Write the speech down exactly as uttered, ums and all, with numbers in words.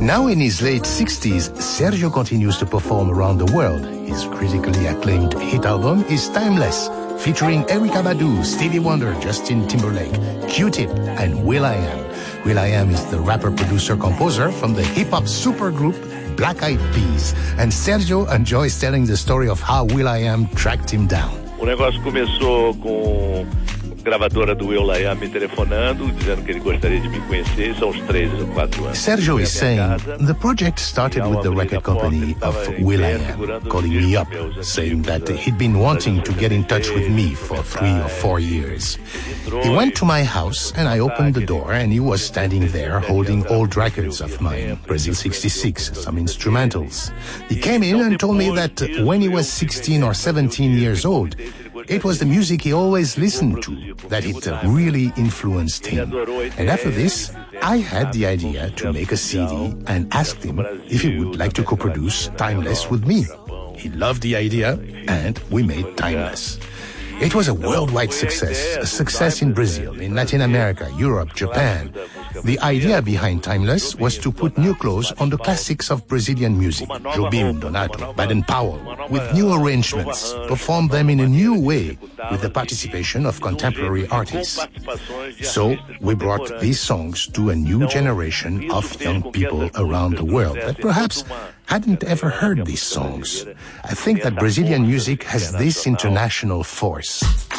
Now in his late sixties, Sergio continues to perform around the world. His critically acclaimed hit album is Timeless, featuring Erykah Badu, Stevie Wonder, Justin Timberlake, Q-Tip, and will.i.am. will.i.am is the rapper-producer-composer from the hip-hop supergroup Black Eyed Peas, and Sergio enjoys telling the story of how will.i.am tracked him down. O negócio começou com a gravadora do will.i.am me telefonando, dizendo que ele gostaria de me conhecer. São uns três ou quatro anos. Sergio is saying the project started with the record company of will.i.am calling me up, saying that he'd been wanting to get in touch with me for three or four years. He went to my house and I opened the door and he was standing there holding old records of mine, Brazil sixty-six, some instrumentals. He came in and told me that when he was sixteen or seventeen years old, it was the music he always listened to, that it really influenced him. And after this, I had the idea to make a C D and asked him if he would like to co-produce Timeless with me. He loved the idea, and we made Timeless. It was a worldwide success, a success in Brazil, in Latin America, Europe, Japan. The idea behind Timeless was to put new clothes on the classics of Brazilian music, Jobim, Donato, Baden-Powell, with new arrangements, perform them in a new way with the participation of contemporary artists. So we brought these songs to a new generation of young people around the world that perhaps hadn't ever heard these songs. I think that Brazilian music has this international force.